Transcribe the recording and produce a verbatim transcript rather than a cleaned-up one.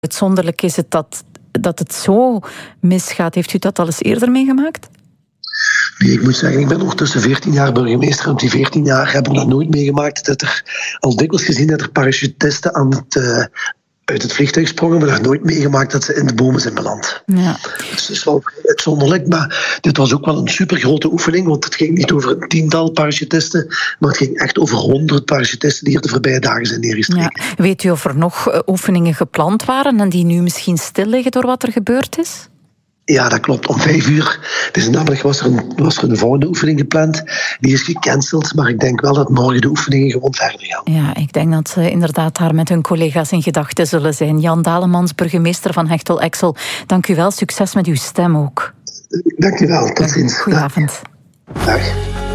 Uitzonderlijk is het dat, dat het zo misgaat. Heeft u dat al eens eerder meegemaakt? Nee, ik moet zeggen, ik ben ondertussen veertien jaar burgemeester. En op die veertien jaar hebben we nog nooit meegemaakt dat er al dikwijls gezien dat er parachutisten aan het, uh, uit het vliegtuig sprongen, maar nog nooit meegemaakt dat ze in de bomen zijn beland. Ja. Dus het is wel uitzonderlijk, maar dit was ook wel een supergrote oefening, want het ging niet over een tiental parachutisten, maar het ging echt over honderd parachutisten die er de voorbije dagen zijn neergestreken. Ja. Weet u of er nog oefeningen gepland waren en die nu misschien stil liggen door wat er gebeurd is? Ja, dat klopt. Om vijf uur. Dus namelijk was er, een, was er een volgende oefening gepland. Die is gecanceld, maar ik denk wel dat morgen de oefeningen gewoon verder gaan. Ja, ik denk dat ze inderdaad daar met hun collega's in gedachten zullen zijn. Jan Dalemans, burgemeester van Hechtel-Exel. Dank u wel. Succes met uw stem ook. Dank u wel. Tot ziens. Goedenavond. Dag.